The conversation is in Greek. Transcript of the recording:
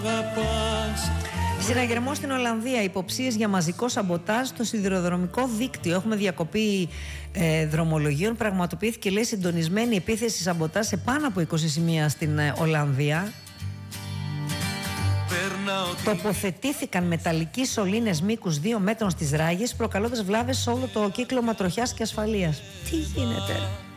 Συναγερμό στην Ολλανδία. Υποψίες για μαζικό σαμποτάζ στο σιδηροδρομικό δίκτυο. Έχουμε διακοπή δρομολογίων. Πραγματοποιήθηκε, λέει, συντονισμένη επίθεση σαμποτάζ σε πάνω από 20 σημεία στην Ολλανδία. Τοποθετήθηκαν μεταλλικοί σωλήνες μήκους 2 μέτρων στις ράγες, προκαλώντας βλάβες σε όλο το κύκλωμα τροχιάς και ασφαλείας. Τι γίνεται?